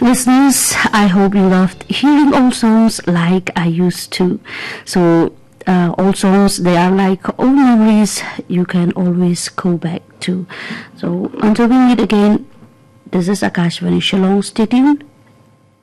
Listeners, I hope you loved hearing old songs like I used to. So, old songs, they are like old memories you can always go back to. So, until we meet again, this is Akashvani Shillong. Stay tuned.